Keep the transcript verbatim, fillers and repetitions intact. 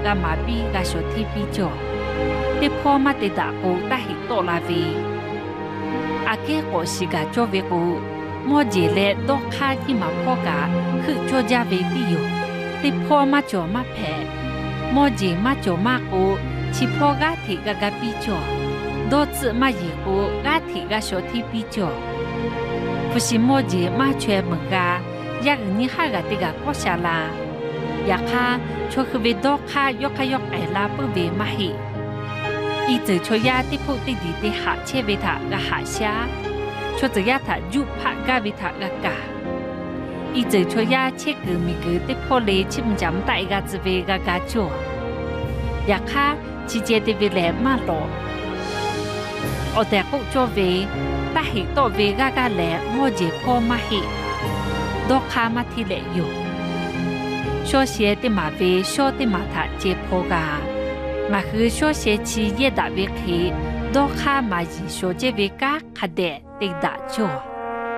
ga ma bi ga so thi pi cho te pho ma te da ko ta hi to la vi a ke ko si ga cho ve ko mo je le do kha ki ma pho ga khu cho ja ve pi yo te pho ma cho ma phe mo je ma cho ma ko chi pho ga thi ga ga pi cho do zi ma yi ko ga thi ga so thi pi cho不是莫姐马全门噶，呀个你哈个这个国下啦，呀卡却去为多卡约卡约爱啦不为马嘿，一直却呀的铺地地的下切为他个下下，却只呀他就怕个为他个噶，一直却呀切个米个的铺嘞切唔讲大个只为个个做，呀卡直接的为来马路，我哋国做为。ta hi to ve ga ga le mo je pho ma hi do kha ma thi le yo sho xie de ma ve sho de ma tha je pho ga ma hu sho xie chi ye da ve khi do kha ma ji sho je ve ka kha de de da cho